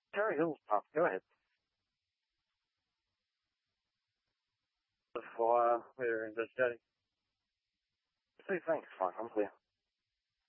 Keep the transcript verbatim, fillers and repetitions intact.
Terry Hills pub. Go ahead. The fire we're investigating. See, thanks. Fine, I'm clear.